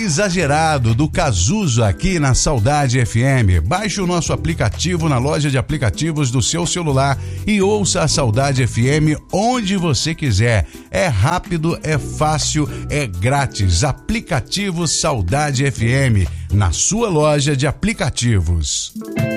exagerado do Cazuza aqui na Saudade FM. Baixe o nosso aplicativo na loja de aplicativos do seu celular e ouça a Saudade FM onde você quiser. É rápido, é fácil, é grátis. Aplicativo Saudade FM na sua loja de aplicativos.